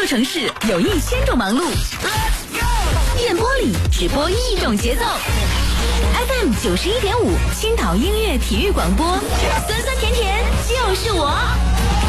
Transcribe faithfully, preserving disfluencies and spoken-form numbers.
座城市有一千种忙碌，电波里只播一种节奏。F M 九十一点五，青岛音乐体育广播，酸酸甜甜就是我。